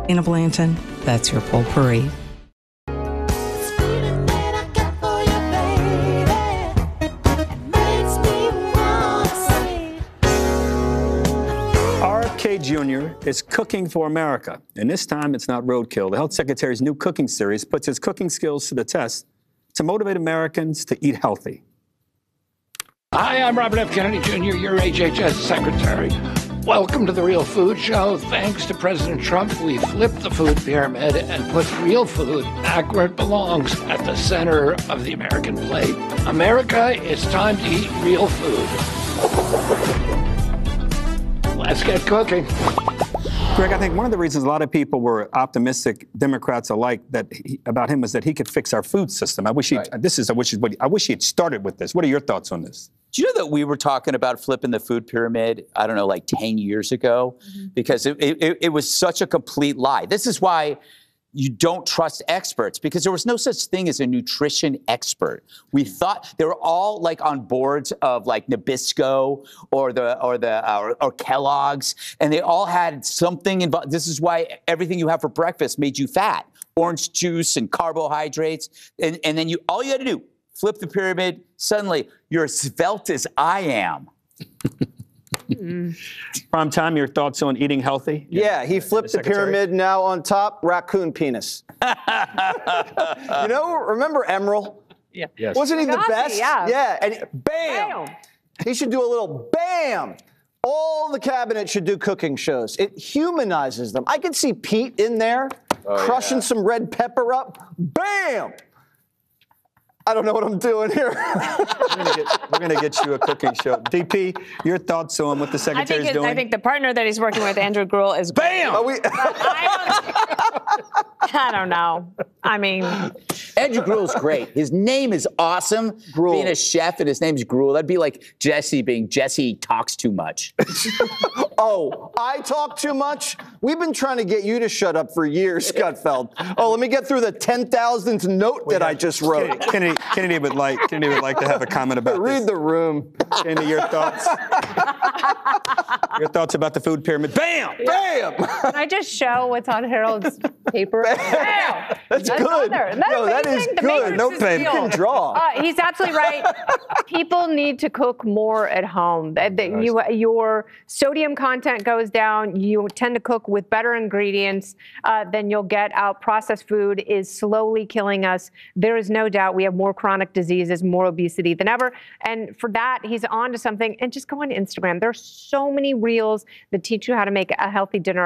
Ina Blanton, that's your Potpourri. RFK Jr. is cooking for America, and this time it's not roadkill. The health secretary's new cooking series puts his cooking skills to the test to motivate Americans to eat healthy. Hi, I'm Robert F. Kennedy Jr., your HHS secretary. Welcome to The Real Food Show. Thanks to President Trump, we flipped the food pyramid and put real food back where it belongs, at the center of the American plate. America, it's time to eat real food. Let's get cooking. Greg, I think one of the reasons a lot of people were optimistic, Democrats alike, about him was that he could fix our food system. I wish he had started with this. What are your thoughts on this? Do you know that we were talking about flipping the food pyramid, I don't know, like 10 years ago? Because it was such a complete lie. This is why you don't trust experts, because there was no such thing as a nutrition expert. We thought they were all like on boards of like Nabisco or Kellogg's, and they all had something involved. This is why everything you have for breakfast made you fat. Orange juice and carbohydrates. And then all you had to do, flip the pyramid, suddenly you're as svelte as I am. Prime time, your thoughts on eating healthy? Yeah, he flipped the pyramid. Now on top, raccoon penis. Remember Emerald? Yeah. Yes. Wasn't he the best? Yeah. And bam! He should do a little bam. All the cabinet should do cooking shows. It humanizes them. I could see Pete in there crushing some red pepper up. Bam! I don't know what I'm doing here. We're going to get you a cooking show. DP, your thoughts on what the secretary's doing? I think the partner that he's working with, Andrew Gruel, is bam! I don't know. I mean, Andrew Gruel's great. His name is awesome. Gruel. Being a chef and his name's Gruel. That'd be like Jesse being Jesse talks too much. Oh, I talk too much? We've been trying to get you to shut up for years, Gutfeld. Oh, let me get through the 10,000th note that I just wrote. Kennedy would like to have a comment about this. Read the room. Kennedy, your thoughts? Your thoughts about the food pyramid? Bam! Bam! can I just show what's on Harold's paper? Bam! That's good. That is good. No paper. You can draw. He's absolutely right. People need to cook more at home. Your sodium content goes down. You tend to cook with better ingredients than you'll get out. Processed food is slowly killing us. There is no doubt we have more chronic diseases, more obesity than ever. And for that, he's on to something. And just go on Instagram. There's so many reels that teach you how to make a healthy dinner.